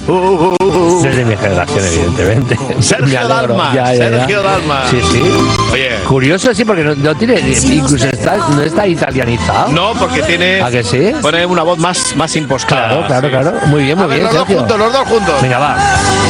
Desde mi generación, evidentemente. Sergio Dalma. Sergio Dalma. Sí, sí. Oye. Curioso, sí, porque no tiene. Incluso no está italianizado. No, porque tiene. ¿A que sí? Pone una voz más impostada. Claro. Muy bien, Sergio. los dos juntos. Venga, va.